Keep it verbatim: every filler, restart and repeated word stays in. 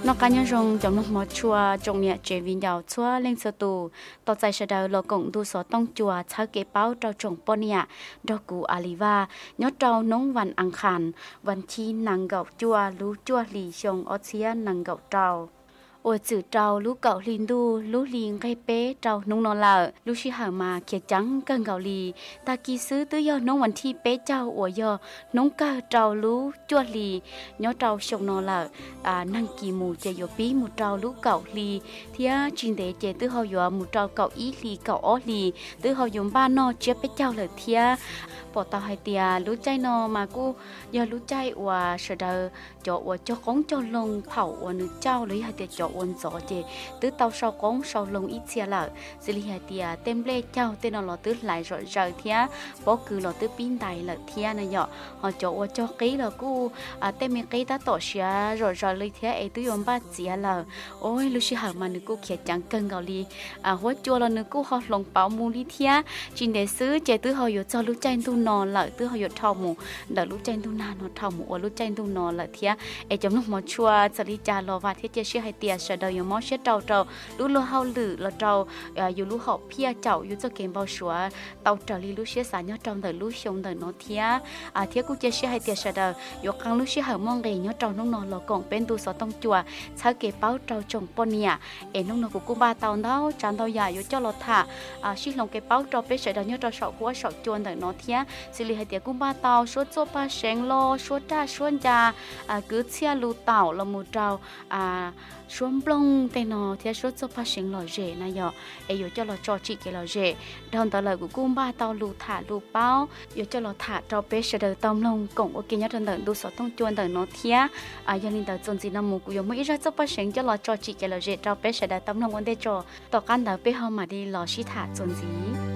nó cá nhân rong trong lúc mò chua trong nhà chế viên giàu chua lên sơ tù tỏ tại sẽ đầu lò cộng tu sọ tông chùa tháo kế báo trao trồng ponia đo cụ aliva nhớ trao nông văn ăn khàn văn chi nàng gạo chua lú chua lì sông ở xía nàng gạo trao ôi chữ trâu lú cậu linh đu lú liền gây bé trâu nông nọ lợ lú xí hở mà kia trắng cơn gạo lì ta kỳ sứ tứ do nôngวันที่bé trâu ôi do nông cơ trâu lú chua lì nhớ trâu sông nọ lợ à năng kỳ mù chơi yo bí một trâu lú cậu lì thì á chuyên đề chơi tứ hồi yo một trâu cậu ý lì cậu ó lì tứ hồi yo ba nọ chơi bé trâu lợ thì á bỏ tao hai tia lú chay nọ mà cô giờ lú chay và sợ đời cho và cho con cho lông phẩu và nữ trâu lấy hai tia cho ôn gió chè tứ tàu sau con sau lông ít xe lợ xử lý hai tia tem lê trâu tên nó là tứ lại rồi rồi thía bỏ cứ là tứ pin tài là thía này nhọ họ cho và cho kỹ là cô à tem mình kỹ ta tổ xia rồi rồi lấy thía ấy tứ yếm ba chia lợ ôi lúc xưa mà nữ cô kia chẳng cần gạo li à hóa chua là nữ cô họ lông bảo mua li thía chính để xứ chè tứ họ cho lúc chay tu nọ lợ tứ họ thau mù đỡ lúc chay tu na nó thau mù lúc chay tu nọ lợ thía ấy trong lúc mà chua xử lý trà lò và thiết chế xưa hai tia sợ đời món xếp trâu trâu lú lô hao lử là trâu dù lú họ pia chậu dù cho kèm bao sủa tàu trâu li lú xếp xả nhớ trong đời lú sông đời nó thía à thía cũng chế xưa hai tia sợ đời dù căng lú xếp hở mong đầy nhớ trâu nông nọ là còn bên tu sọ tông chùa sao kề báo trâu trồng ponia ấy nông nọ của cô ba tàu đó tràn tàu dài dù cho lọt thả à xí lòng kề báo trâu bên sợ đời nhớ trâu sọ của sọ chuồn đời nó thía xử lý hai tia cũng ba tàu số số ba sen lo số cha số cha à cứ xe lú tàu là một trâu à xuống plong tên nó thì số số phát sinh lò rễ này giờ ấy giờ cho lò cho chị cái lò rễ đòn tao lời của cung ba tao lù thả lù bao giờ cho lò thả cho bé sẽ đời tôm lông cộng ok nhớ thân đời đu sọ tông chuồn đời nó thía à giờ nên đời tôn gì năm mùa của giờ mới ra số phát sinh cho lò cho chị cái lò rễ cho bé sẽ đời tôm lông vấn đề cho tao can đời bé hôm mà đi lò xí thả tôn gì